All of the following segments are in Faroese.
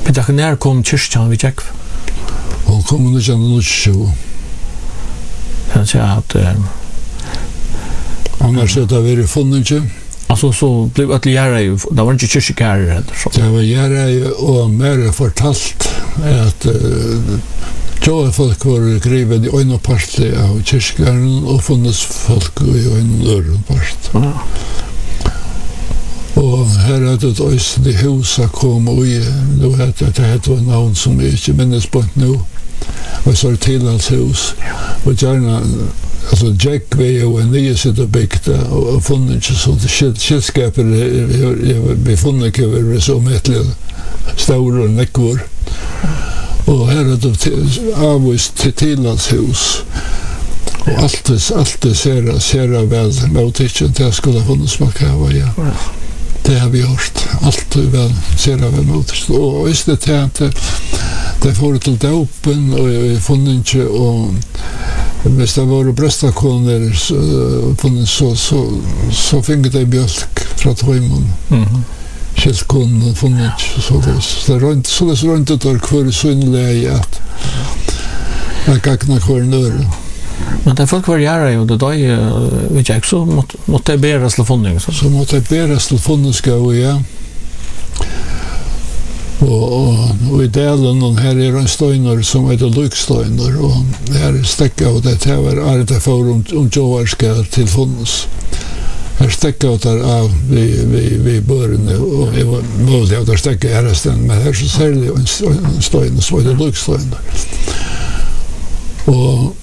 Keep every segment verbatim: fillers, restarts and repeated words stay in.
Men det när kom kyrkan vi gick. Hon kom under den tjugo. Jag säger att annars är det väl funnits ju. Alltså så blev att lära ju det var inte kyrkor eller så. Det var lära ju och mer fortalt att Joe folk var grivet i en part av kyrkan och funnits folk i en annan part. Ja. Och här hade det också det huset kom och då hette det hette ett namn som jag inte minns på nu. Och så till hans hus. Och gärna alltså Jack var ju en ny sitt och byggde och funnits så det skillskaper vi funnit över så mättliga stora och näckor. Och här hade det avvist till till hans hus. Och allt allt ser ser väl motiven det skulle ha funnits smaka av ja. Det har vi gjort. Allt väl ser av emot. Och just det här att det får till dopen och vi fann inte och hvis det var bröstakoner så, så, så, så fick det mjölk från Tröjmon. Mhm. Kälkon fann inte så det. Så det var inte så det var inte där kvar synliga att jag kakna kvar nör. Men det folk var göra ju det då vet jag så måste måste bära telefonen så. Så måste bära telefonen ska ja. Och, och, och i delen och här är en stöjner som heter Lykstöjner och här stäcka och det här var arbetet för om, om Joar ska tillfunnas. Här stäcka och där av vi, vi, vi började och det var möjligt att där stäcka här resten men här så ser det en stöjner som heter Lykstöjner. Och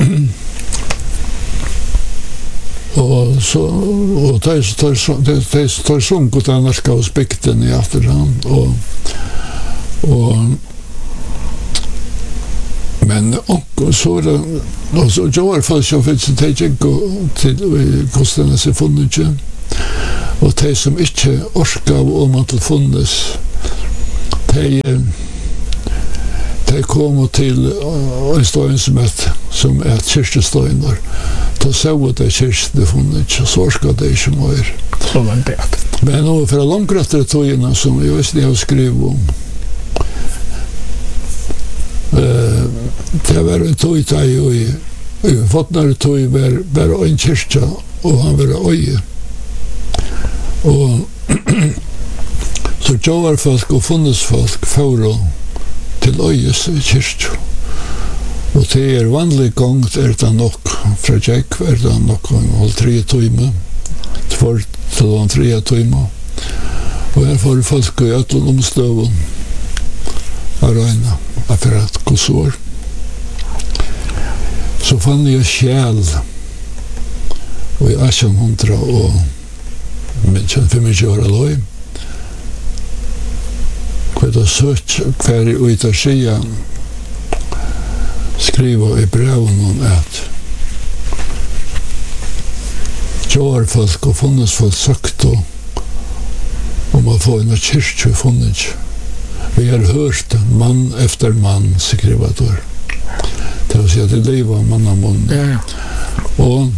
och så och det är det det är sånt att annars ska spekten i efterhand och och men och så det och så jag får så för att ta till kostnaderna så funnits och det som inte orskar om att funnes det det kommer till en stöjn som är som är kyrkestöjner. Då så det kyrkst det funnits och så ska det inte mer. Så var det. Men nu för långkrafter tojorna som jag visste jag skrev om. Eh, det var en tojtaj och i fått när toj var bara en kyrka och han var öje. Och så jag var folk och funnits folk för till Øyes kyrkja. Og det er vanlig gongt er det nok, fra Jack er det nok en halv tre timer, tvær til en tre timer. Og her får folk i øtlen omstøven av regna, for at gå sår. Så fann jeg sjæl og i atten hundre og femogtjue år løy. Hva da søtt hver i uta skia skriva i breven om at jordfolk og funnesfolk sagt om å få en kyrkje funnet. Vi har hørt mann efter mann, skriva der. Det vil si at det lever mann av munn. Ja, ja. Og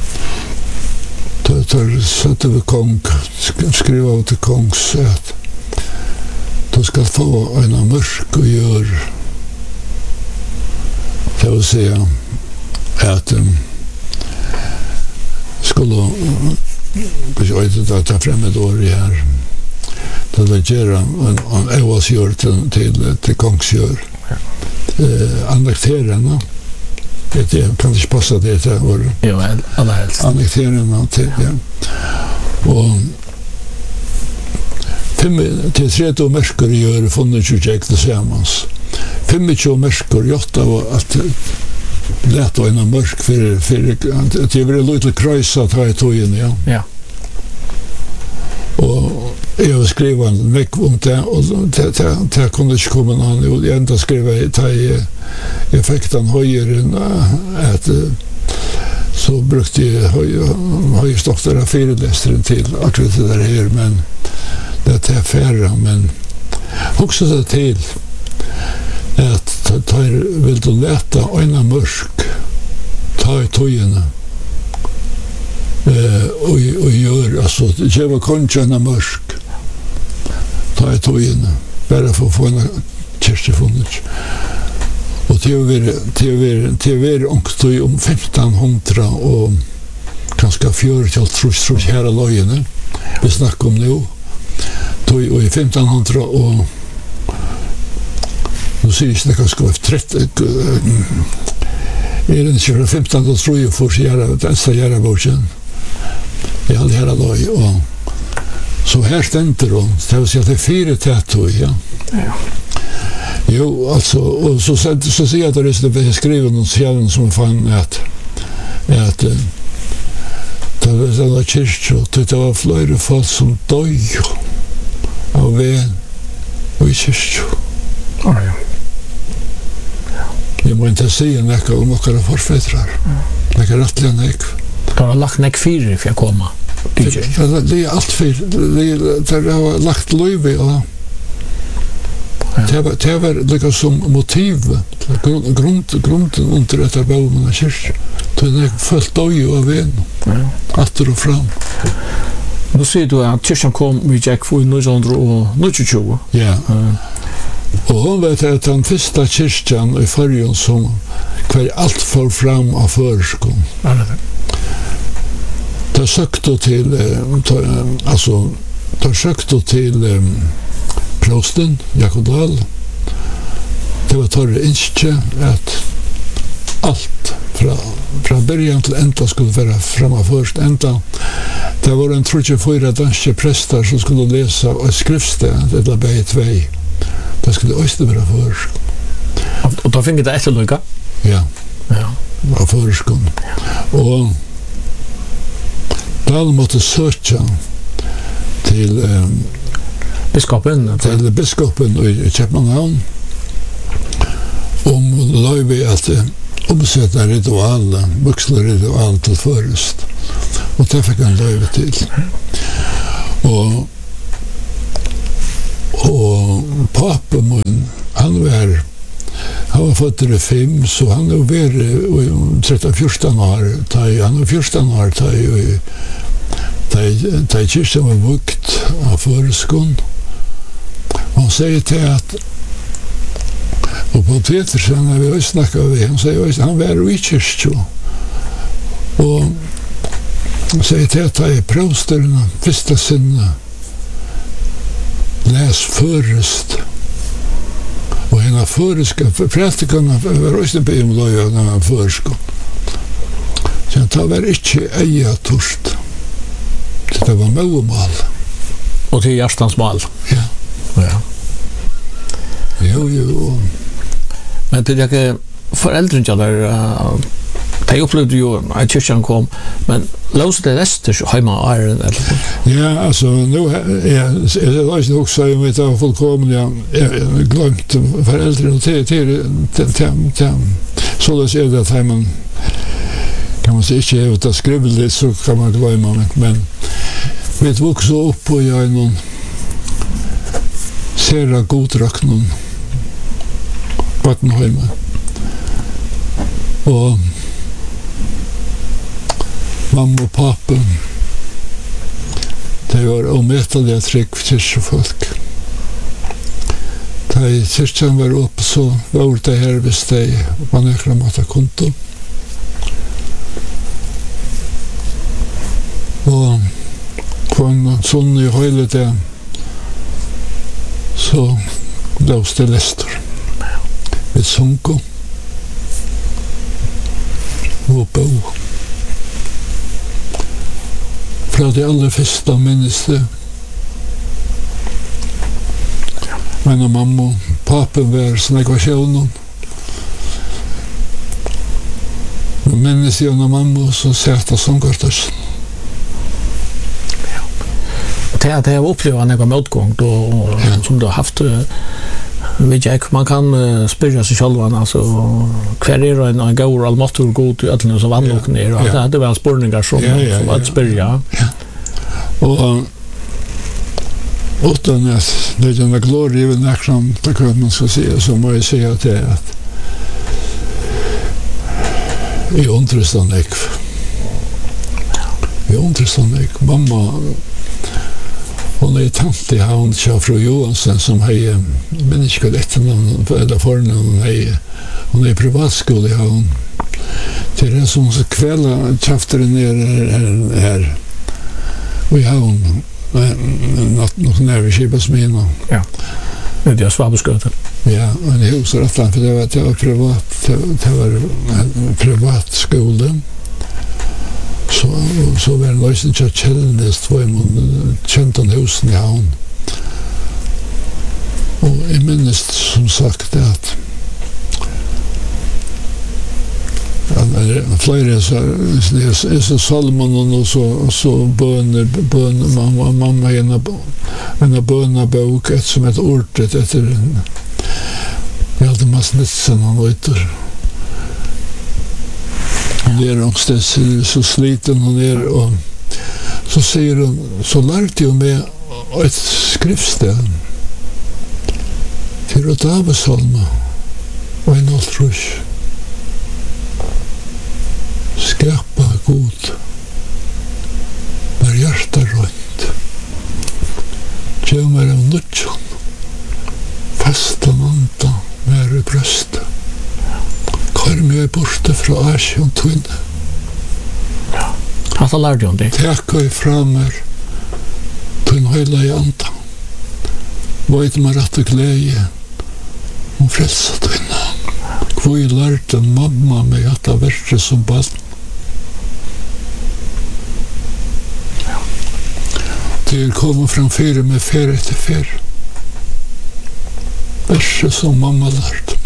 der satte vi kong, skriva til kongs at du skal få en mørk å gjøre. Det vil si at um, skulle jeg vet ikke at ta frem et år i her det vil gjøre en, en evasgjør til, til, til kongsgjør eh, annekterende det, det kan ikke passe det til år Jo, aller helst annekterende til ja. Og fem til trettiå merker gjør funnet ikke jeg til samans femogtjue merker gjort av at lät och en mörk för för att det var lite krösa att ha i tojen ja. Ja. Och jag skrev en veck om det och det det, det kunde inte komma någon och jag ända skrev i taj effekten höjre att så brukte jag har ju stått där föreläsaren till akkurat det där här men det är färre men också det till att ta vill du lätta en mörk ta i tojene eh och och gör alltså det var kanske en mörk ta i tojene bara för att få en kyrka funnits. Och det är det det är också om femton hundra och ganska fjör till trus trus här i löjene. Vi snackar om nu. Då i femton hundra och nu ser jag snacka ska trettio är det inte femton då tror jag för sig göra så göra boken. Jag hade hela löj och så här ständer hon. Det vill säga att det är fyra tätor, ja. Ja. Jo, alltså, och så, så, så ser jag att det är det skriver någon själv som fann att att det var en kyrka och det var flera folk som dög av vän och i kyrka. Ja, ja. Jag må inte säga näka om åkara forfädrar. Det är rättliga näk. Du har lagt näk fyra för att komma. Det är allt för det har lagt löjve och det var det var liksom som motiv grund grunden under detta baumen kyrk. Det är fullt döj av en. Åter och fram. Nu ser du att kyrkan kom i Jack för nittonhundranittiotjugo. Ja. Och hon vet att den första kyrkan i Färjön som kvar allt för fram av förskon. Ja, det. Det sökte till alltså det sökte till prosten Jakob Dahl. Det var torre inte att allt från från början till ända skulle vara framme först ända. Det var en trettiofyra danska präster som skulle läsa och skriftsted eller bäge två. Det skulle också vara först. Och då fick det efter lycka? Ja. Ja. Var förskon. Och Dahl måste söka till um, biskopen till biskopen i Köpenhamn om löjve att omsätta ritual, vuxna ritual till först. Och det fick han löjve till. Och och papen han var han var född i fem så han var tretton fjorton år taj han var fjorton år taj taj taj kyrkan var vukt av förskon. Han säger till att och på Petersen när vi snackade med han säger att han var i kyrkan och han säger till att det är prosterna första sinne läs först och henne förska prästikarna var också på en löja när han förska så det var inte eja torst det var målmål och till hjärtans mål. Ja. Ja. Jo, jo. Men det är föräldrar där de upplevde ju att kyrkan kom, men låste det resten hemma är eller? Ja, alltså nu är jag är också i mitt av fullkomliga glömt föräldrar och till till till så det är det hemma kan man säga inte att skriva det så kan man glömma men vi vuxen upp och jag är någon sera goddrakt någon Vattenheimer och mamma och pappa det var omätliga tryck för kyrkofolk. Da kyrkan var upp så var det här hvis de man ökra måtte konto. Og på en sånn i høyde det så løs det lester. Vi sunko og bo. Fra det aller første minnes det. Men og mamma, papen var snakvasjonen. Men minnes jeg og mamma så sett det som kortes. Det är det jag upplever när jag motgång då ja. Som du har haft vet jag man kan uh, spyrja sig själv alltså kvar är en en god allmåttor god till alla som vandrar och ner och det hade väl spårningar som ja, ja, som att spyrja. Ja. Och utan att det är en gloria i näkram det kan man ska säga så må jag säga att det att i understånd ek i understånd ek mamma Hon är tant i havn till fru Johansson som har, men inte skulle ett namn eller förnamn hon är. Hon är privatskola i havn. Till det som så kvälla krafter ner här, här och i havn. Något, något nervskipas med Ja, det är Svabesköten. Ja, men det huset att för det var, det var privat, det var privat skola. Så, så var en lösning till Kjellnäs, två käntan husen i havn. Och jag minns som sagt att flera så så salmon och så så böner bön mamma mamma en en böna bok ett som ett ordet efter jag hade massor sen han åter det är också så sliten hon är och så säger hon så lärde jag mig ett skriftställ till Rotavesalma och en altrush skapa god när hjärta rönt tjömer av nutjon fasta manta med i bröstet kar mig borta från Asien tunne ja han har lärt om det täcka i framer tunn höjla i andan vad man rätt och glädje och frälsa tunna kvoi lärt en mamma med att ha värsta som barn. Det kommer fram fyra med färre till färre. Värsta som mamma lärt mig.